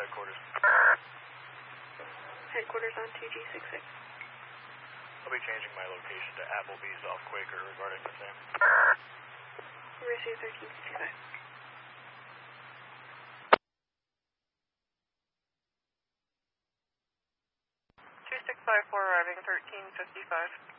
headquarters. Headquarters on 2G66. I'll be changing my location to Applebee's off Quaker regarding the same. Receive 1355. 2654 arriving 1355.